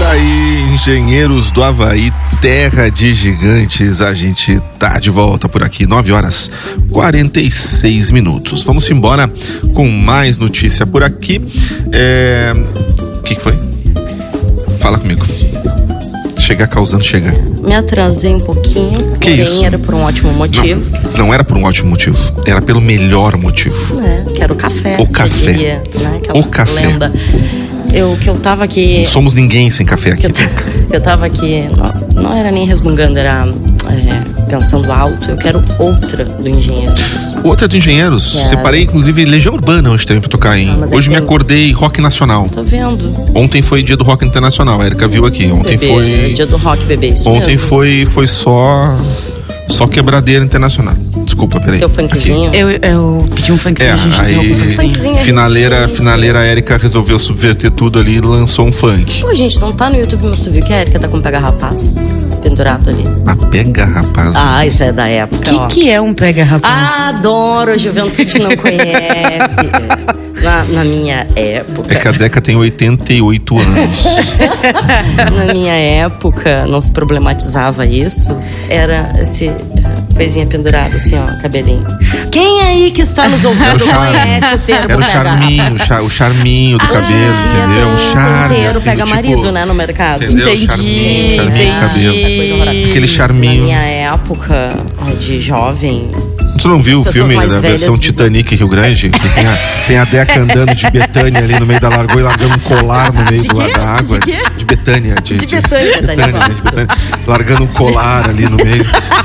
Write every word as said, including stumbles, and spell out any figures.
aí, engenheiros do Havaí, terra de gigantes. A gente tá de volta por aqui, nove horas e quarenta e seis minutos. Vamos embora com mais notícia por aqui. É... O que, que foi? Fala comigo. Chegar causando chegar. Me atrasei um pouquinho, que porém isso? Era por um ótimo motivo. Não, não era por um ótimo motivo, era pelo melhor motivo. É, que era o café. O café. Diria, né? Aquela O café. lenda. Eu que eu tava aqui. Não somos ninguém sem café aqui. Eu, eu tava aqui, não, não era nem resmungando, era é, pensando alto. Eu quero outra do Engenheiros. Outra do Engenheiros? Quero. Separei, inclusive, Legião Urbana hoje também pra tocar, hein? Ah, hoje me tem... acordei rock nacional. Tô vendo. Ontem foi dia do rock internacional, a Erika viu aqui. Ontem bebê, foi. Dia do rock, bebê, isso Ontem mesmo. foi, foi só. Só quebradeira internacional. Desculpa, peraí. Teu funkzinho. Eu, eu pedi um funkzinho, É, a gente ensinou com aí, funkzinho. funkzinho. finaleira, sim, sim. finaleira a Erika resolveu subverter tudo ali e lançou um funk. Pô, gente, não tá no YouTube, mas tu viu que a Erika tá com um pega rapaz pendurado ali. Ah, pega, rapaz. Ah, isso é da época, O que, ó. que é um pega rapaz? Ah, adoro, a juventude não conhece. Na, na minha época. É que a Deca tem oitenta e oito anos. Na minha época, não se problematizava isso. Era esse coisinha pendurada, assim, ó, cabelinho. Quem aí que está nos ouvindo Era o charme. conhece o termo Era o pega charminho, o char- o charminho do cabelo, entendeu? Um charme, inteiro assim, pega do tipo, marido, né, no mercado. entendeu? Entendi, Charminho, charminho do cabelo. Essa coisa horrorosa. Aquele charminho. Na minha época de jovem, Você não viu As o pessoas filme mais da velhas versão dizem- Titanic Rio Grande? Que tem, a, tem a Deca andando de Betânia ali no meio da lagoa e largando um colar no meio De do, quê? da água. De quê? De Betânia. De Betânia, Betânia, Betânia, gosto. Betânia, largando um colar ali no meio.